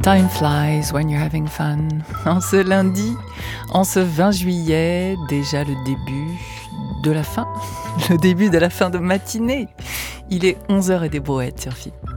Time flies when you're having fun. En ce lundi, en ce 20 juillet, déjà le début de la fin. Le début de la fin de matinée. Il est 11h et des brouettes sur FIP.